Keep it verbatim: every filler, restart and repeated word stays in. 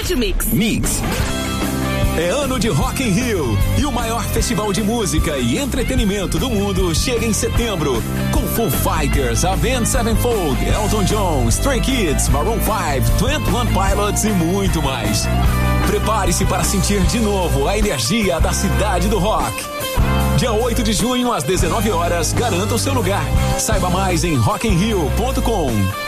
Curte o Mix. Mix. É ano de Rock in Rio e o maior festival de música e entretenimento do mundo chega em setembro com Foo Fighters, Avenged Sevenfold, Elton John, Stray Kids, Maroon five, Twenty One Pilots e muito mais. Prepare-se para sentir de novo a energia da cidade do rock. Dia oito de junho às dezenove horas, garanta o seu lugar. Saiba mais em rock in rio ponto com.